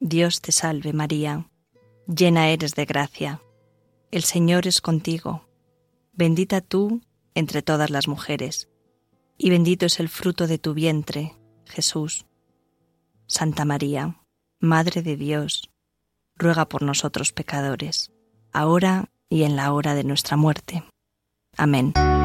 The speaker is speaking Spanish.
Dios te salve María, llena eres de gracia, el Señor es contigo, bendita tú entre todas las mujeres, y bendito es el fruto de tu vientre, Jesús. Santa María, Madre de Dios, ruega por nosotros pecadores, ahora y en la hora de nuestra muerte. Amén.